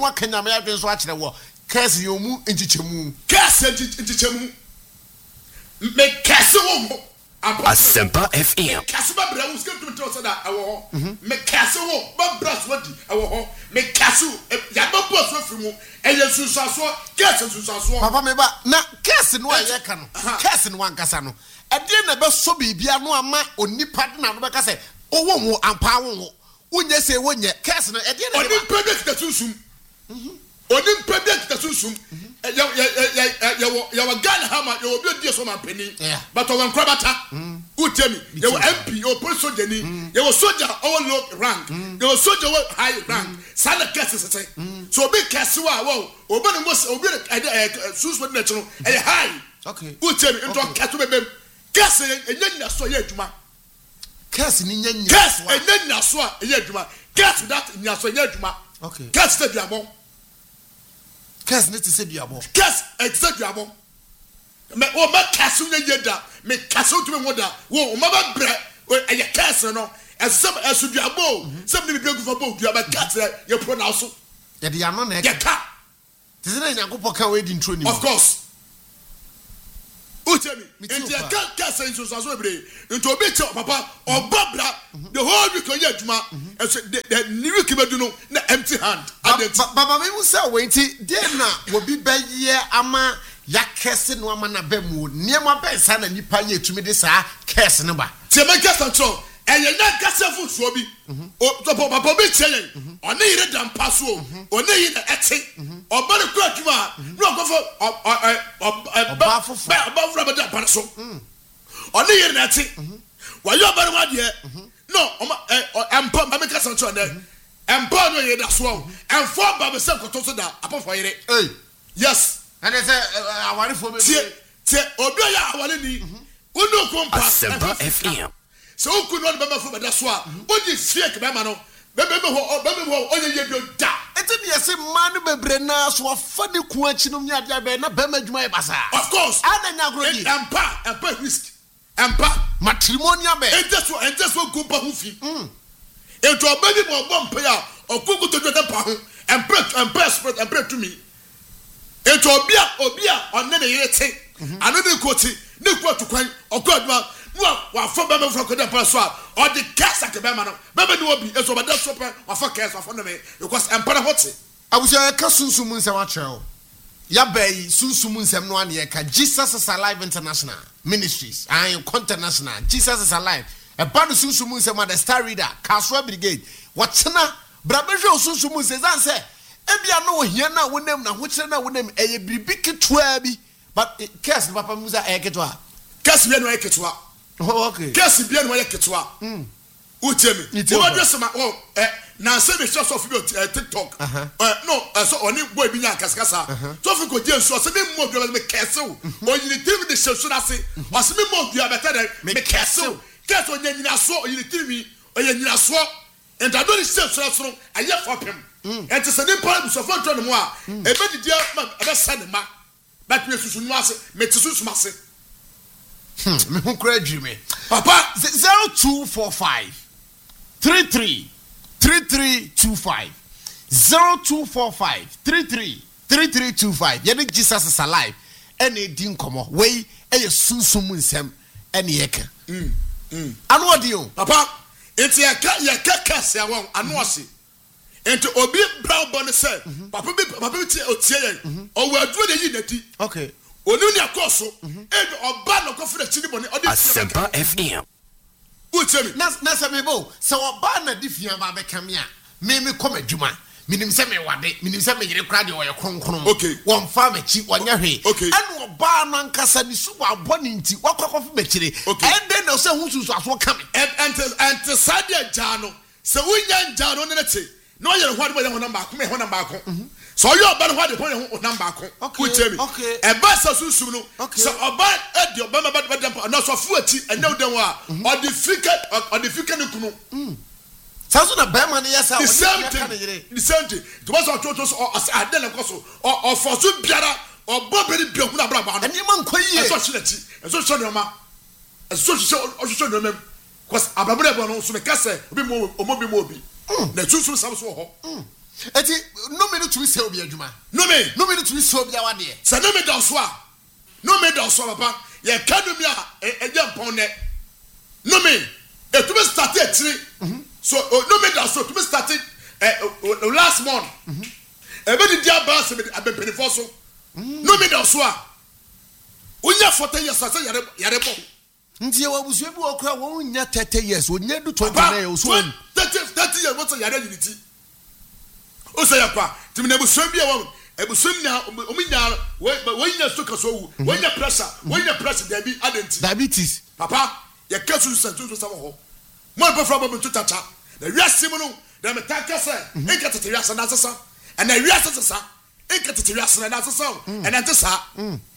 no akanya me adwen so akere wo curse yomu nchichemu curse nchichemu me curse wo Asempa FM. Curse ba bra wo skem to tell say that awo ho me curse wo ba bra so di awo ho me curse ya ba boss so fi mu eye sunsaso curse sunsaso papa me ba na curse no aye ka no curse no ankasa no ade na be so bibia no ama onipa de na no be ka say owo wo ampa wo unye se wonye curse no ade na oni product the sunsum oni product the sunsum ya wa Ghana hama ya obi odi so man pani but o wan krabata utemi ya wa MP o police soldier ni ya wa soldier o low rank ya wa soldier high rank sana curse say so obi curse wa wo obi no mo obi sunsum na chiro e high okay utemi into curse bebem curse enya so ya adwuma curse ni nya curse enya so ya adwuma curse that nya so ya adwuma okay curse the diabon curse ne se duabo curse exactly duabo me o ma curse nya yeda me curse to me woda wo o ma ba bre e ya curse no esem esu duabo sem ni be gu for duabo curse ye pronounce ye de ano na ye ka tise na nyankopɔ ka we di intro ni of course utemi enti ya curse in so bre enti obi che papa obabra the whole week o ye adwuma the new week be do no na empty hand baba me mu say we enti de na obi ba ye ama ya curse no ama na ba mu niam ba sa na nipa ye tumi de sa curse no ba tie me curse control eye na curse fu so bi o papa be che yen oni ire dam paso oni yi na ete oba ne kura adwuma no go for oba fofo ba da pan so oni yi na ete wa yo ba ne wa de no empa ma me curse control na empa no ye da so enfo ba be se koto so da apofo yire yes and say awari fo me tie obi ya awari ni unu kompa Asempa FM. so ku no be mafo be da so a oji fake be ma no be ho onye ye bi da enti ne yesi man bebre na so afa de ku achi no nya dia be na be ma dwuma e basa of course ana nya agro di empa risk empa matrimonial be ente so kompa hu fi ento obedi mo bompa ya okuku to de pa ho empa spirit empa to me ento obia onne ne yete anu ne koti ne ku atukwan okwaduma wa fo be me fro ko de pa so a o de kasa ke be ma no be ni obi eso be de so pe wa fo kasa wa fo no me because empa na hote abuja ka sunsum nsem atreo ya bai sunsum nsem no ane ka Jesus is Alive International Ministries and International Jesus is Alive e ba no sunsum nsem at the Star Reader Kaswa Brigade watena brabehwe sunsum nsem zan se ebia no ohia na wonam na ho kire na wonam eye bibi ketwa bi but case papa musa eketwa case bi no eketwa okay case bi no eketwa utemi wo address ma na se be show of TikTok no so oni boy bi nya kaskasa so fi ko je so se be mo bi me case o oyini tv de show na se o se me mo bi abeta de me case o case o nya nyina so oyini tv oye nyina so and I don't say so aye for pem and se ni pa so for tro no mo a e be didia ma e be sa ne ma but me susu no ase me tsusu ase me hu kra adwime papa 0245 33 3325 0245 33 3325 yene Jesus is Alive ene din komo we eye sunsum nsem ene yeka anu odi o papa enti ya kase awon anu ose enti obi brown bone say papa bi tie otie yen o wa aduro de yi nati okay onu ni akoso e oba no kofre chini bone odi Asempa FM. utemi na se mebo se oba na difia ba be kamia me koma dwuma minim se me wade minim se me yire kra de oye kronkron okay won fa mechi wonya hwe okay anu oba no ankasa ni su abo ni nti wakokofu mechire ende na se hu susu aso kame and sadia jano se wunya jano ne nete no yere hwade bo ye honam ba ko me honam ba ko so you oba no hwade bo ye honam ba ko utemi e ba sa susum no so oba e de oba ma ba dem no so fu ati ene odan wa odifika ne kunu saso na be man yes the same thing to was to so adele koso o forso biara o boberi bi ohuna bra ba no eni man koyie so chileti so so no ma so so no mem cause ababere bo no so me kase obi mo omobi mo obi na tusu sam so ho eti no me to be so be a juma. No me to be so be our dear. Say no me doswa. No me doswa papa. Ye kanu mi a jam pon no me e to be started 3. So no me doswa to be started last month. E be di aba se be penifo so. No me doswa. Unya 40 years say yare bo. Nti wa busu bi okura won nya 30 years onya du 29 o so 30 years what yare unity. O say yakwa timi na busu bi e won ebusum nya ominya we nya so kaso wu we nya pressure there be adenti diabetes papa ye kasu sentu so ho mo be fra bo to tacha na wiase mu no da metaka say enka tete wiase na sesa and na wiase sesa enka tete wiase na sesa and ante sa